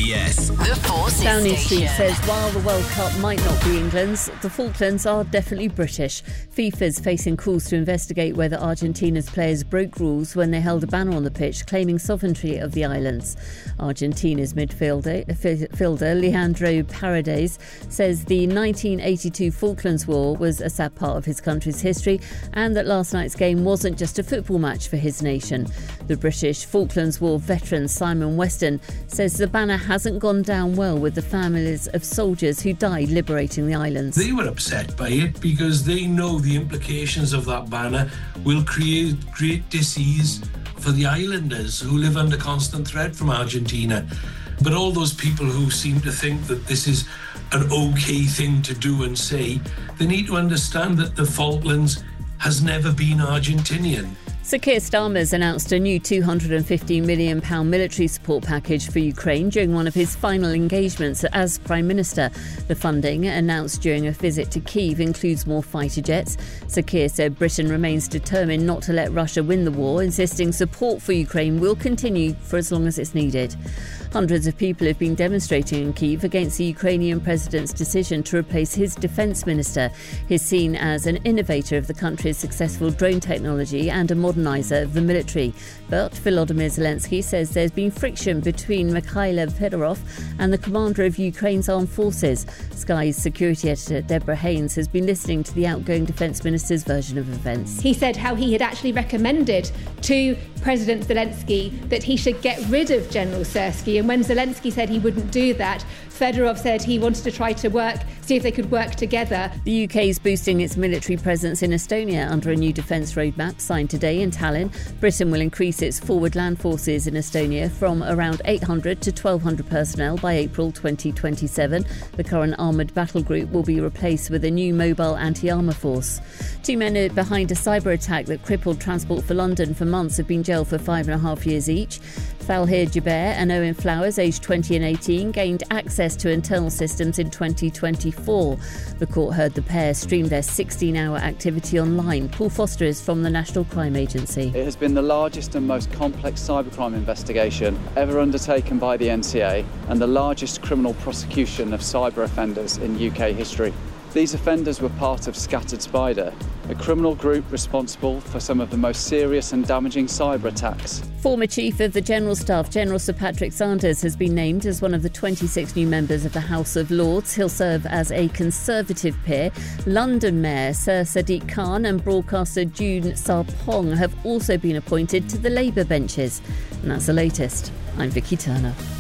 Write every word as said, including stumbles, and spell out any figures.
B S. The Forces Downing Station. Street says while the World Cup might not be England's, the Falklands are definitely British. FIFA's facing calls to investigate whether Argentina's players broke rules when they held a banner on the pitch claiming sovereignty of the islands. Argentina's midfielder fielder Leandro Paredes says the nineteen eighty-two Falklands War was a sad part of his country's history and that last night's game wasn't just a football match for his nation. The British Falklands War veteran Simon Weston says the banner hasn't gone down well with the families of soldiers who died liberating the islands. They were upset by it because they know the implications of that banner will create great dis-ease for the islanders who live under constant threat from Argentina. But all those people who seem to think that this is an okay thing to do and say, they need to understand that the Falklands has never been Argentinian. Sir Keir Starmer's announced a new two hundred fifty million pounds military support package for Ukraine during one of his final engagements as Prime Minister. The funding, announced during a visit to Kyiv, includes more fighter jets. Sir Keir said Britain remains determined not to let Russia win the war, insisting support for Ukraine will continue for as long as it's needed. Hundreds of people have been demonstrating in Kyiv against the Ukrainian president's decision to replace his defence minister. He's seen as an innovator of the country's successful drone technology and a moderniser of the military. But Volodymyr Zelensky says there's been friction between Mikhailo Fedorov and the commander of Ukraine's armed forces. Sky's security editor Deborah Haynes has been listening to the outgoing defence minister's version of events. He said how he had actually recommended to President Zelensky that he should get rid of General Syrskyi. And when Zelensky said he wouldn't do that, Fedorov said he wanted to try to work, see if they could work together. The U K is boosting its military presence in Estonia under a new defence roadmap signed today in Tallinn. Britain will increase its forward land forces in Estonia from around eight hundred to twelve hundred personnel by April twenty twenty-seven. The current armoured battle group will be replaced with a new mobile anti-armour force. Two men behind a cyber attack that crippled Transport for London for months have been jailed for five and a half years each. Falhir Jaber and Owen Flowers, aged twenty and eighteen, gained access to internal systems in twenty twenty-four. The court heard the pair stream their sixteen-hour activity online. Paul Foster is from the National Crime Agency. It has been the largest and most complex cybercrime investigation ever undertaken by the N C A and the largest criminal prosecution of cyber offenders in U K history. These offenders were part of Scattered Spider, a criminal group responsible for some of the most serious and damaging cyber attacks. Former Chief of the General Staff, General Sir Patrick Sanders, has been named as one of the twenty-six new members of the House of Lords. He'll serve as a Conservative peer. London Mayor Sir Sadiq Khan and broadcaster June Sarpong have also been appointed to the Labour benches. And that's the latest. I'm Vicky Turner.